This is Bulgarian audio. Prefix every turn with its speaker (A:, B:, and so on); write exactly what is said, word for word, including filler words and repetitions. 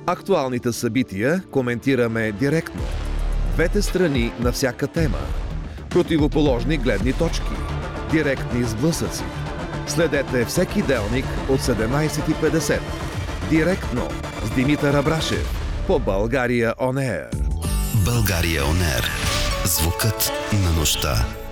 A: Актуалните събития коментираме директно. Двете страни на всяка тема. Противоположни гледни точки. Директни сблъсъци. Следете всеки делник от седемнайсет и петдесет. Директно с Димитър Абрашев по България Он Еър.
B: България Он Еър. Звукът на нощта.